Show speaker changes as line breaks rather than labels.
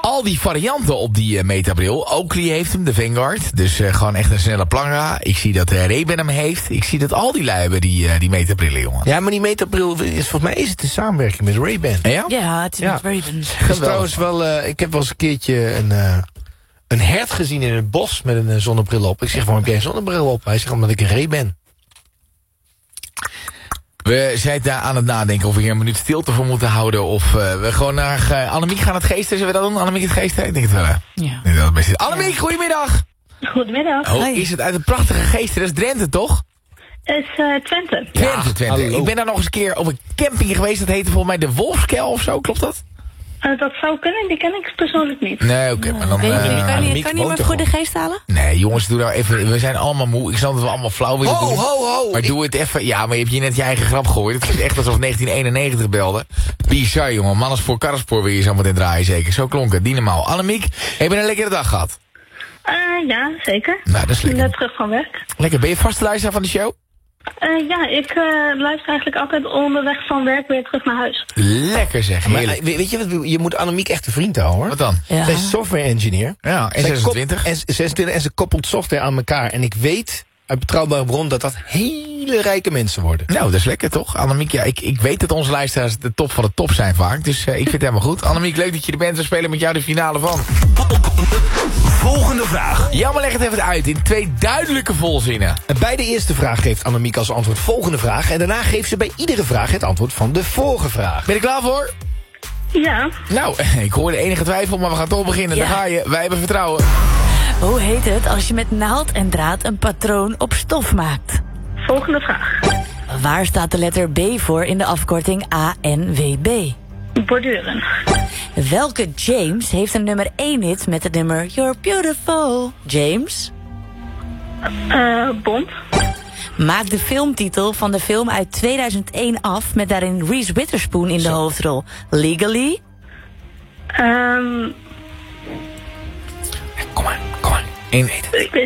al die varianten op die Metabril. Oakley heeft hem, de Vanguard. Dus gewoon echt een snelle planga. Ik zie dat Ray-Ban hem heeft. Ik zie dat al die lui hebben die Metabrillen, jongen.
Ja, maar die Metabril is volgens mij is het een samenwerking met Ray-Ban.
Ja?
Ja, het is met Ray-Ban.
Dat is trouwens wel, ik heb wel eens een keertje een hert gezien in het bos met een zonnebril op. Ik zeg, waarom heb jij een zonnebril op? Hij zegt, omdat ik een Ray ben.
We zijn daar aan het nadenken of we hier een minuut stilte voor moeten houden. Of we gewoon naar Annemiek gaan het geesten. Zullen we dat doen? Annemiek het geesten? Ik denk het wel.
Ja.
Ik denk dat het best is. Annemiek, goedemiddag.
Goedemiddag.
Oh, is het uit een prachtige geesten? Dat is Drenthe, toch?
Is Twente.
Twente.
hallo.
Ik ben daar nog eens een keer op een camping geweest. Dat heette volgens mij de Wolfskel of zo. Klopt dat?
Dat zou kunnen, die ken ik persoonlijk niet.
Nee, oké. Maar dan...
Kan je
Annemiek
niet meer voor de geest halen?
Nee, jongens, doe nou even. We zijn allemaal moe. Ik snap dat we allemaal flauw willen doen.
Ho.
Maar doe het even. Ja, maar je hebt je net je eigen grap gehoord. Het is echt alsof 1991 belde. Bizar, jongen. Mannes voor karrenspoor wil je zo meteen draaien, zeker. Zo klonk het. Niet normaal. Annemiek, heb je een lekkere dag gehad?
Ja, zeker.
Nou, dat is lekker.
Net terug van werk.
Lekker. Ben je vaste luisteraar van de show?
Ja, ik luister eigenlijk altijd onderweg van werk weer terug naar huis.
Lekker zeg.
Maar,
Heerlijk.
weet je wat, je moet Annemiek echt een vriend houden, hoor.
Wat dan?
Ja.
Zij is software engineer.
Ja, en 26.
En 26 en ze koppelt software aan elkaar. En ik weet uit betrouwbare bron dat hele rijke mensen worden.
Nou, dat is lekker toch? Annemiek, ja, ik weet dat onze luisteraars de top van de top zijn vaak. Dus ik vind het helemaal goed. Annemiek, leuk dat je er bent. We spelen met jou de finale van.
Volgende vraag.
Jammer, leg het even uit in 2 duidelijke volzinnen.
Bij de eerste vraag geeft Annemiek als antwoord volgende vraag. En daarna geeft ze bij iedere vraag het antwoord van de vorige vraag.
Ben je er klaar voor?
Ja,
Nou, ik hoor de enige twijfel, maar we gaan toch beginnen.
Ja.
Daar ga je. Wij hebben vertrouwen.
Hoe heet het als je met naald en draad een patroon op stof maakt?
volgende vraag.
Waar staat de letter B voor in de afkorting ANWB?
Borduren.
Welke James heeft een nummer 1 hit met het nummer You're Beautiful? James?
Bond.
Maak de filmtitel van de film uit 2001 af met daarin Reese Witherspoon in de hoofdrol. Legally?
Kom maar. 1 weten.
Ik weet